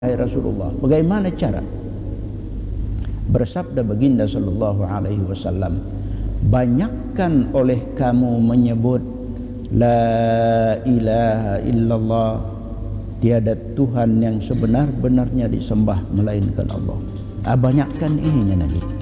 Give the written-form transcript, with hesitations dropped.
Hai Rasulullah, bagaimana cara? Bersabda baginda sallallahu alaihi wasallam, banyakkan oleh kamu menyebut la ilaha illallah, tiada Tuhan yang sebenar-benarnya disembah melainkan Allah. Banyakkan ininya Nabi.